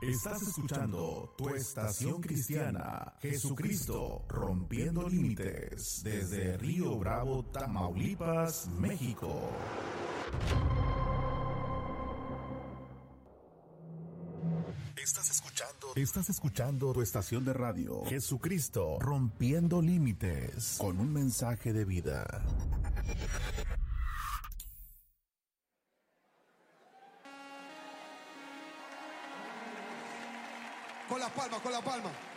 Estás escuchando tu estación cristiana, Jesucristo, rompiendo límites, desde Río Bravo, Tamaulipas, México. Estás escuchando tu estación de radio, Jesucristo, rompiendo límites, con un mensaje de vida. Con la palma, con la palma.